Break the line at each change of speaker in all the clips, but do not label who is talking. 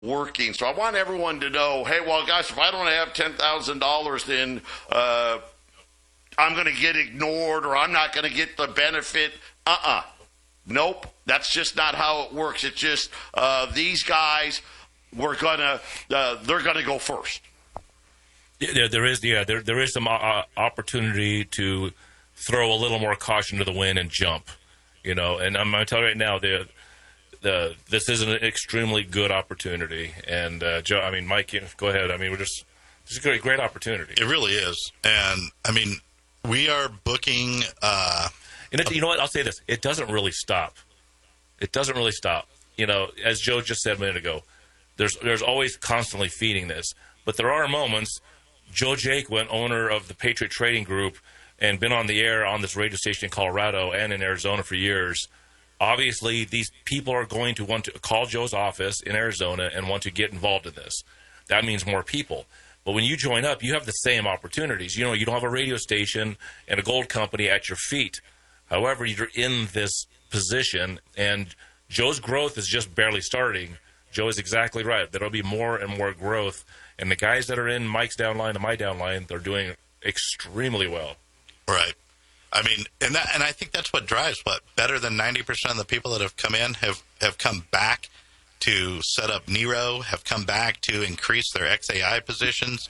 working. So I want everyone to know, hey, well, guys, if I don't have $10,000, then I'm going to get ignored or I'm not going to get the benefit. Nope. That's just not how it works. It's just these guys, they're going to go first.
Yeah, there is some opportunity to throw a little more caution to the wind and jump, and I'm going to tell you right now, this is an extremely good opportunity. And Joe, Mike, go ahead. This is a great opportunity.
It really is. And we are booking.
And you know what? I'll say this: it doesn't really stop. It doesn't really stop. As Joe just said a minute ago, there's always constantly feeding this, but there are moments. Joe Jaquin, owner of the Patriot Trading Group, and been on the air on this radio station in Colorado and in Arizona for years. Obviously, these people are going to want to call Joe's office in Arizona and want to get involved in this. That means more people. But when you join up, you have the same opportunities. You don't have a radio station and a gold company at your feet. However, you're in this position, and Joe's growth is just barely starting. Joe is exactly right. There will be more and more growth. And the guys that are in Mike's downline and my downline, they're doing extremely well.
Right. And I think that's what drives better than 90% of the people that have come in have come back to set up Nero, have come back to increase their XAI positions.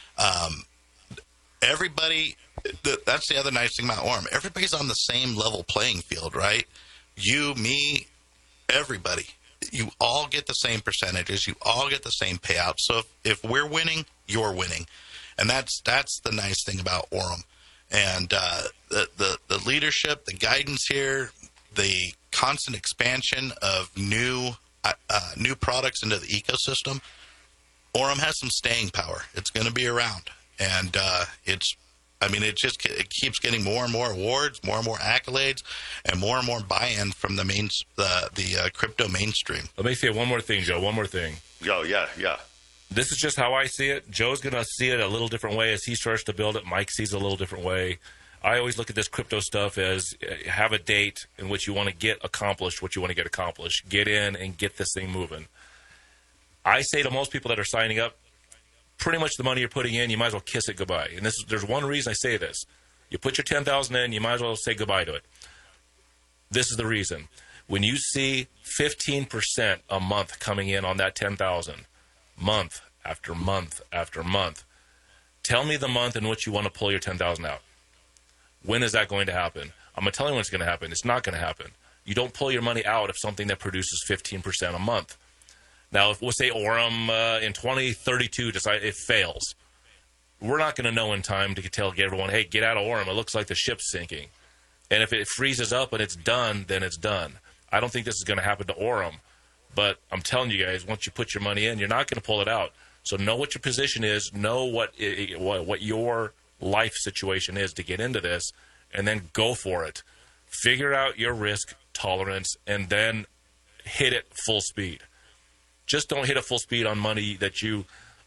Everybody, that's the other nice thing about Orem. Everybody's on the same level playing field, right? You, me, everybody. You all get the same percentages. You all get the same payouts. So if we're winning, you're winning. And that's the nice thing about Orem. And the leadership, the guidance here, the constant expansion of new products into the ecosystem, Orem has some staying power. It's going to be around. And it keeps getting more and more awards, more and more accolades, and more buy-in from the crypto mainstream.
Let me say one more thing, Joe. One more thing.
Oh, yeah.
This is just how I see it. Joe's going to see it a little different way as he starts to build it. Mike sees it a little different way. I always look at this crypto stuff as have a date in which you want to get accomplished what you want to get accomplished. Get in and get this thing moving. I say to most people that are signing up, pretty much the money you're putting in, you might as well kiss it goodbye. And there's one reason I say this. You put your $10,000 in, you might as well say goodbye to it. This is the reason. When you see 15% a month coming in on that $10,000, month after month after month, tell me the month in which you want to pull your $10,000 out. When is that going to happen? I'm going to tell you when it's going to happen. It's not going to happen. You don't pull your money out of something that produces 15% a month. Now, if we'll say Orem in 2032 decide it fails, we're not going to know in time to tell everyone, hey, get out of Orem. It looks like the ship's sinking. And if it freezes up and it's done, then it's done. I don't think this is going to happen to Orem. But I'm telling you guys, once you put your money in, you're not going to pull it out. So know what your position is, know what your life situation is to get into this, and then go for it. Figure out your risk tolerance, and then hit it full speed. Just don't hit it full speed on money that you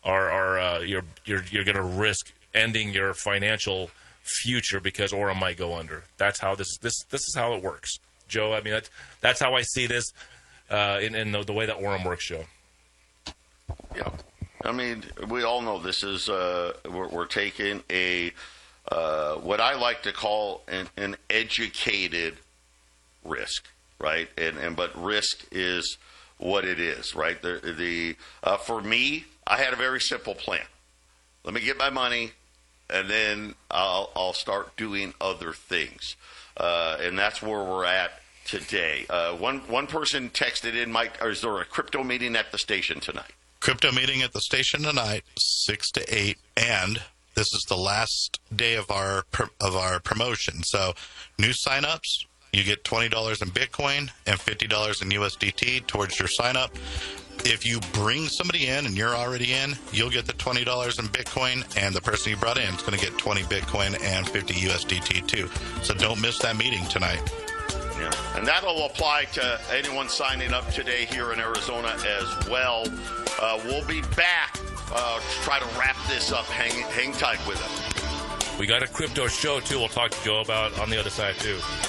you're going to risk ending your financial future because Orem might go under. That's how this is how it works, Joe. That's how I see this in the way that Orem works, Joe.
Yeah. We all know this is we're taking a what I like to call an educated risk, right? But risk is what it is, right? For me, I had a very simple plan. Let me get my money, and then I'll start doing other things, and that's where we're at today. One person texted in, Mike, is there a crypto meeting at the station tonight?
Crypto meeting at the station tonight, 6 to 8, and this is the last day of our promotion. So new signups, you get $20 in Bitcoin and $50 in USDT towards your sign-up. If you bring somebody in and you're already in, you'll get the $20 in Bitcoin, and the person you brought in is going to get 20 Bitcoin and 50 USDT too. So don't miss that meeting tonight.
Yeah. And that'll apply to anyone signing up today here in Arizona as well. We'll be back to try to wrap this up. Hang tight with us.
We got a crypto show, too. We'll talk to Joe about on the other side, too.